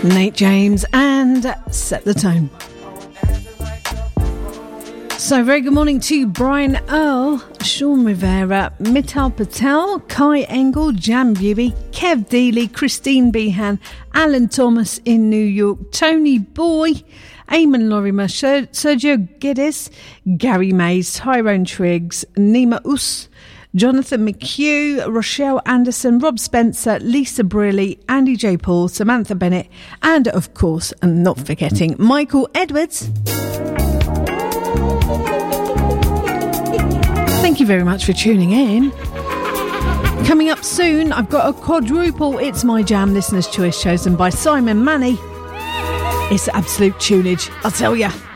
Nate James and Set the Tone. So very good morning to Brian Earl, Sean Rivera, Mital Patel, Kai Engel, Jan Bury, Kev Dealey, Christine Behan, Alan Thomas in New York, Tony Boy, Eamon Lorimer, Sergio Geddes, Gary Mays, Tyrone Triggs, Nima Us, Jonathan McHugh, Rochelle Anderson, Rob Spencer, Lisa Briley, Andy J. Paul, Samantha Bennett, and of course, and not forgetting, Michael Edwards. Thank you very much for tuning in. Coming up soon, I've got a quadruple It's My Jam Listener's Choice chosen by Simon Manny. It's absolute tunage, I'll tell ya.